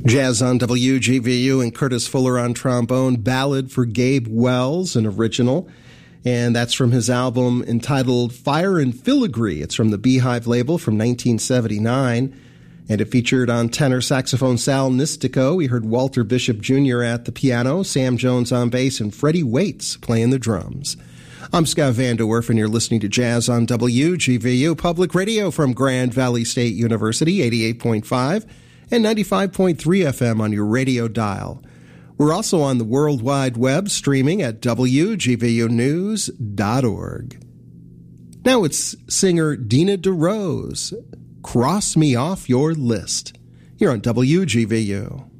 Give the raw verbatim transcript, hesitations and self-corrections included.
Jazz on W G V U and Curtis Fuller on trombone, Ballad for Gabe Wells, an original. And that's from his album entitled Fire and Filigree. It's from the Beehive label from nineteen seventy-nine. And it featured on tenor saxophone Sal Nistico. We heard Walter Bishop Junior at the piano, Sam Jones on bass, and Freddie Waits playing the drums. I'm Scott Van Der Werf, and you're listening to Jazz on W G V U Public Radio from Grand Valley State University, eighty-eight point five and ninety-five point three F M on your radio dial. We're also on the World Wide Web, streaming at W G V U news dot org. Now it's singer Dina DeRose, Cross Me Off Your List, here on W G V U.